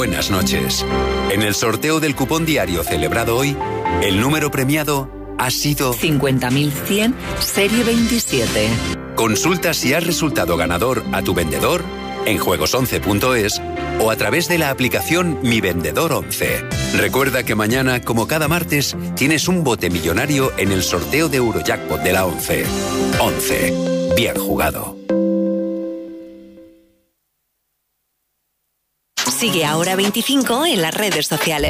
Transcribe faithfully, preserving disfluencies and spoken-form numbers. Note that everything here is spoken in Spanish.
Buenas noches. En el sorteo del cupón diario celebrado hoy, el número premiado ha sido cincuenta mil cien, serie veintisiete. Consulta si has resultado ganador a tu vendedor en juegos once punto es o a través de la aplicación Mi Vendedor once. Recuerda que mañana, como cada martes, tienes un bote millonario en el sorteo de Eurojackpot de la once. once. Bien jugado. Sigue Ahora veinticinco en las redes sociales.